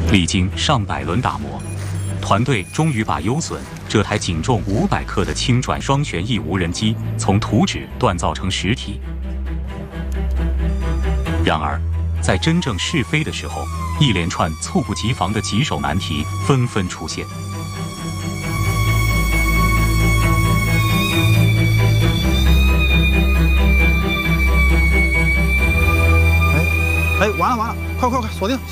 历经上百轮打磨，团队终于把优隼这台仅重500克的轻转双旋翼无人机从图纸锻造成实体。然而，在真正试飞的时候，一连串猝不及防的棘手难题纷纷出现。 哎，完了，快，锁定！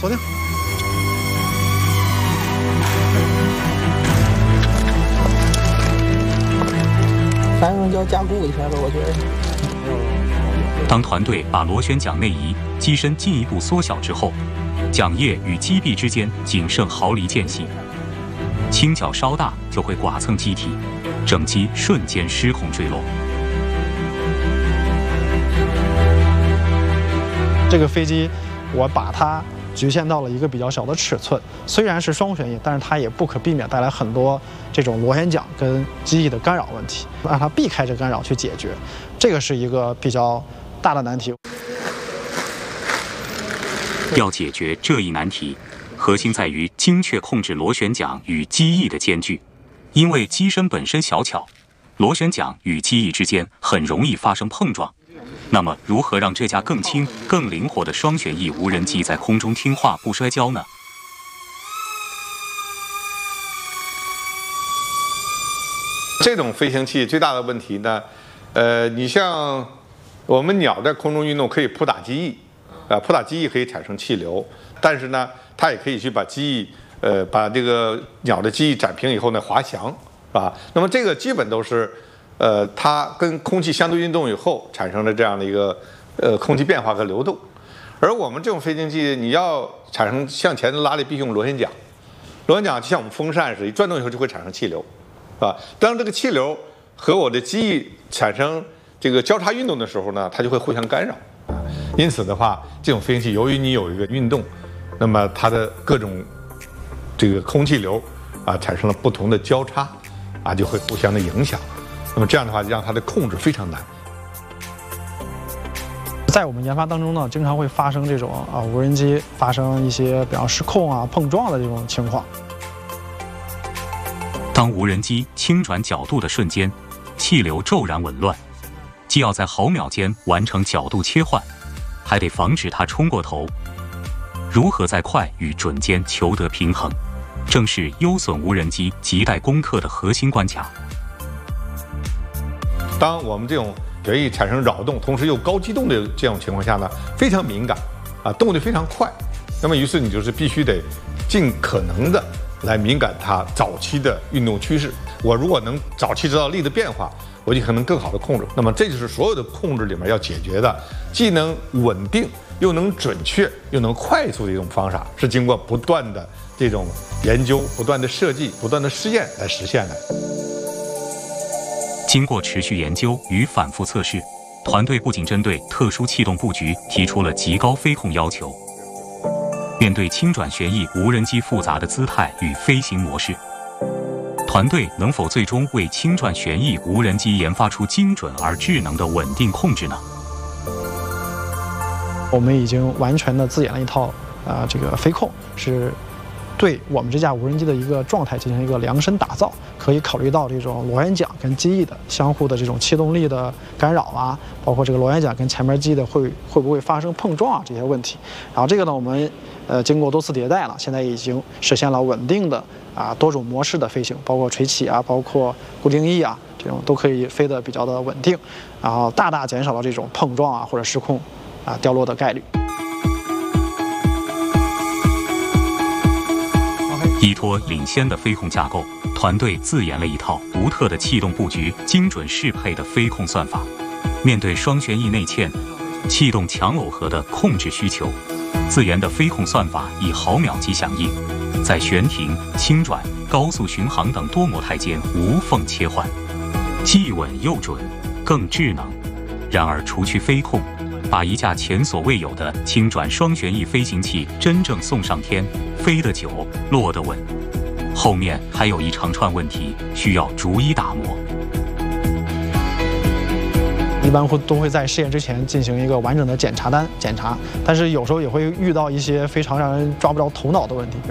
反正就要加固一下吧，我觉得。 当团队把螺旋桨内移、机身进一步缩小之后，桨叶与机臂之间仅剩毫厘间隙，倾角稍大就会剐蹭机体，整机瞬间失控坠落。 这个飞机，我把它局限到了一个比较小的尺寸，虽然是双旋翼，但是它也不可避免带来很多这种螺旋桨跟机翼的干扰问题，让它避开这干扰去解决，这个是一个比较大的难题。 要解决这一难题，核心在于精确控制螺旋桨与机翼的间距，因为机身本身小巧，螺旋桨与机翼之间很容易发生碰撞。那么，如何让这架更轻、更灵活的双旋翼无人机在空中听话不摔跤呢？ 这种飞行器最大的问题呢，你像我们鸟在空中运动可以扑打机翼，扑打机翼可以产生气流，但是呢，它也可以去把机翼，把这个鸟的机翼展平以后呢滑翔，是吧？那么这个基本都是。它跟空气相对运动以后产生的这样的一个空气变化和流动，而我们这种飞行器，你要产生向前的拉力，必须用螺旋桨。螺旋桨就像我们风扇似的，一转动以后就会产生气流，是吧？当这个气流和我的机翼产生这个交叉运动的时候呢，它就会互相干扰。因此的话，这种飞行器由于你有一个运动，那么它的各种这个空气流产生了不同的交叉，就会互相的影响。那么这样的话，让它的控制非常难。 在我们研发当中呢，经常会发生这种无人机发生一些比方失控碰撞的这种情况。 当无人机轻转角度的瞬间，气流骤然紊乱，既要在毫秒间完成角度切换，还得防止它冲过头。如何在快与准间求得平衡，正是优隼无人机亟待攻克的核心关卡。 当我们这种旋翼产生扰动，同时又高机动的这种情况下呢，非常敏感，动得非常快。那么于是你就是必须得尽可能的来敏感它早期的运动趋势。我如果能早期知道力的变化，我就可能更好的控制。那么这就是所有的控制里面要解决的，既能稳定又能准确又能快速的一种方法，是经过不断的这种研究、不断的设计、不断的试验来实现的。 经过持续研究与反复测试，团队不仅针对特殊气动布局提出了极高飞控要求。面对轻转旋翼无人机复杂的姿态与飞行模式，团队能否最终为轻转旋翼无人机研发出精准而智能的稳定控制呢？ 我们已经完全的自研了一套这个飞控，是对我们这架无人机的一个状态进行一个量身打造，可以考虑到这种螺旋桨跟机翼的相互的这种气动力的干扰包括这个螺旋桨跟前面机翼的会不会发生碰撞这些问题。然后这个呢，我们经过多次迭代了，现在已经实现了稳定的多种模式的飞行，包括垂起包括固定翼这种都可以飞得比较的稳定，然后大大减少了这种碰撞或者失控掉落的概率。 依托领先的飞控架构，团队自研了一套独特的气动布局、精准适配的飞控算法。面对双旋翼内嵌、气动强耦合的控制需求，自研的飞控算法以毫秒级响应，在悬停、轻转、高速巡航等多模态间无缝切换，既稳又准，更智能。然而，除去飞控，把一架前所未有的轻转双旋翼飞行器真正送上天，飞得久，落得稳，后面还有一长串问题需要逐一打磨。 一般都会在试验之前进行一个完整的检查，但是有时候也会遇到一些非常让人抓不着头脑的问题。